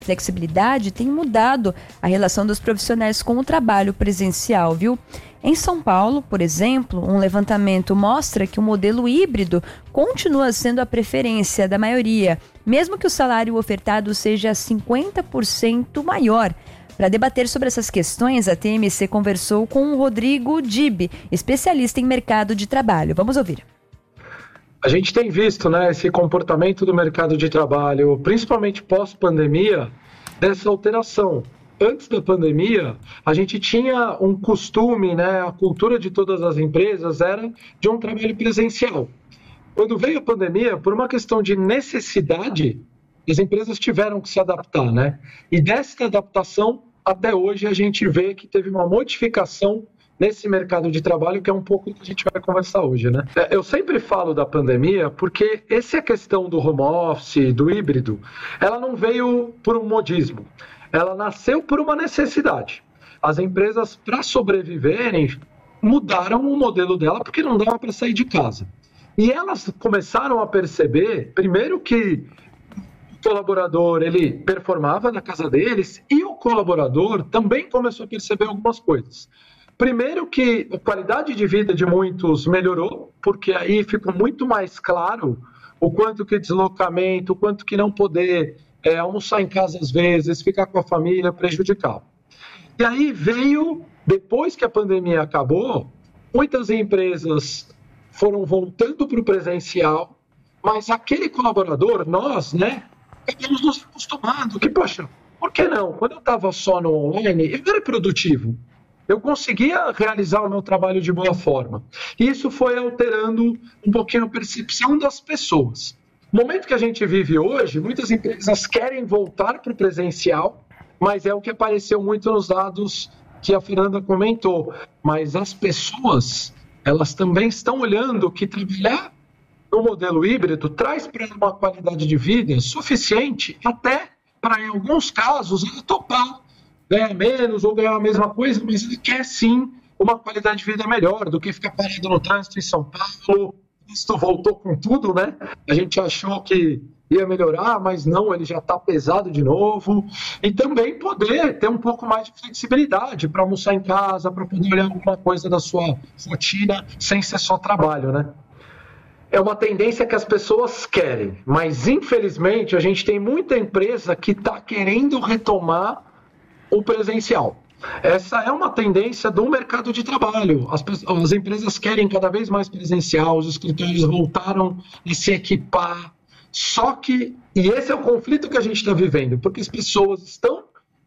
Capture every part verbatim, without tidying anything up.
flexibilidade tem mudado a relação dos profissionais com o trabalho presencial, viu? Em São Paulo, por exemplo, um levantamento mostra que o modelo híbrido continua sendo a preferência da maioria, mesmo que o salário ofertado seja cinquenta por cento maior. Para debater sobre essas questões, a T M C conversou com o Rodrigo Dib, especialista em mercado de trabalho. Vamos ouvir. A gente tem visto, né, esse comportamento do mercado de trabalho, principalmente pós-pandemia, dessa alteração. Antes da pandemia, a gente tinha um costume, né, a cultura de todas as empresas era de um trabalho presencial. Quando veio a pandemia, por uma questão de necessidade, as empresas tiveram que se adaptar, né? E dessa adaptação, até hoje, a gente vê que teve uma modificação nesse mercado de trabalho, que é um pouco do que a gente vai conversar hoje, né? Eu sempre falo da pandemia porque essa questão do home office, do híbrido, ela não veio por um modismo. Ela nasceu por uma necessidade. As empresas, para sobreviverem, mudaram o modelo dela porque não dava para sair de casa. E elas começaram a perceber, primeiro, que o colaborador ele performava na casa deles e o colaborador também começou a perceber algumas coisas. Primeiro que a qualidade de vida de muitos melhorou, porque aí ficou muito mais claro o quanto que deslocamento, o quanto que não poder é, almoçar em casa às vezes, ficar com a família, prejudicava. E aí veio, depois que a pandemia acabou, muitas empresas foram voltando para o presencial, mas aquele colaborador, nós, né, acabamos nos acostumando, que, poxa, por que não? Quando eu estava só no online, eu era produtivo. Eu conseguia realizar o meu trabalho de boa forma. E isso foi alterando um pouquinho a percepção das pessoas. No momento que a gente vive hoje, muitas empresas querem voltar para o presencial, mas é o que apareceu muito nos dados que a Fernanda comentou. Mas as pessoas, elas também estão olhando que trabalhar no modelo híbrido traz para ela uma qualidade de vida suficiente até para, em alguns casos, ela topar ganhar menos ou ganhar a mesma coisa, mas ele quer sim uma qualidade de vida melhor do que ficar parado no trânsito em São Paulo. Isso voltou com tudo, né? A gente achou que ia melhorar, mas não, ele já está pesado de novo. E também poder ter um pouco mais de flexibilidade para almoçar em casa, para poder olhar alguma coisa da sua rotina sem ser só trabalho, né? É uma tendência que as pessoas querem, mas infelizmente a gente tem muita empresa que está querendo retomar o presencial. Essa é uma tendência do mercado de trabalho. As, as empresas querem cada vez mais presencial, os escritórios voltaram a se equipar. Só que, e esse é o conflito que a gente está vivendo, porque as pessoas estão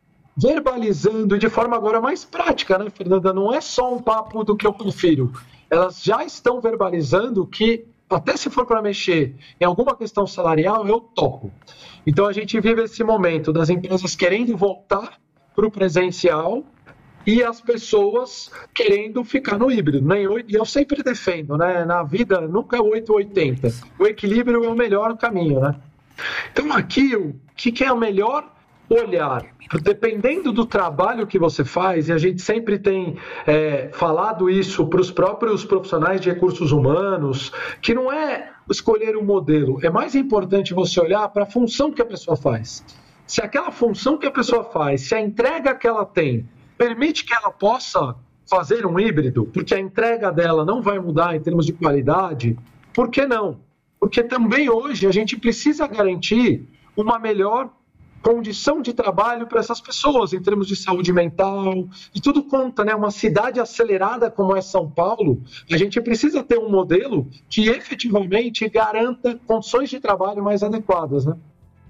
verbalizando de forma agora mais prática, né, Fernanda? Não é só um papo do que eu prefiro. Elas já estão verbalizando que, até se for para mexer em alguma questão salarial, eu topo. Então, a gente vive esse momento das empresas querendo voltar para o presencial e as pessoas querendo ficar no híbrido, né? E eu sempre defendo, né? Na vida nunca é oito ou oitenta. O equilíbrio é o melhor caminho, né? Então aqui, o que, que é o melhor olhar? Dependendo do trabalho que você faz, e a gente sempre tem é, falado isso para os próprios profissionais de recursos humanos, que não é escolher um modelo, é mais importante você olhar para a função que a pessoa faz. Se aquela função que a pessoa faz, se a entrega que ela tem, permite que ela possa fazer um híbrido, porque a entrega dela não vai mudar em termos de qualidade, por que não? Porque também hoje a gente precisa garantir uma melhor condição de trabalho para essas pessoas, em termos de saúde mental, e tudo conta, né? Uma cidade acelerada como é São Paulo, a gente precisa ter um modelo que efetivamente garanta condições de trabalho mais adequadas, né?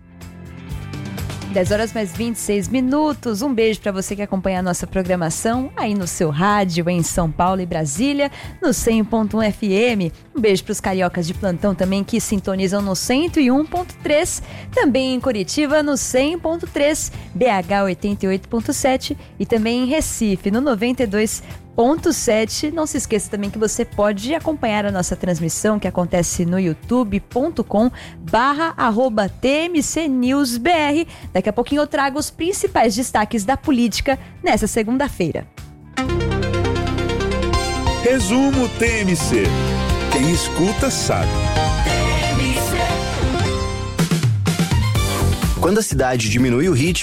dez horas mais vinte e seis minutos. Um beijo para você que acompanha a nossa programação aí no seu rádio em São Paulo e Brasília, no cem ponto um F M. Um beijo para os cariocas de plantão também que sintonizam no cento e um ponto três, também em Curitiba no cem ponto três, B H oitenta e oito ponto sete e também em Recife no noventa e dois ponto sete. Não se esqueça também que você pode acompanhar a nossa transmissão que acontece no youtube ponto com barra arroba T M C News B R. Daqui a pouquinho eu trago os principais destaques da política nessa segunda-feira. Resumo T M C. Quem escuta sabe. Quando a cidade diminui o ritmo,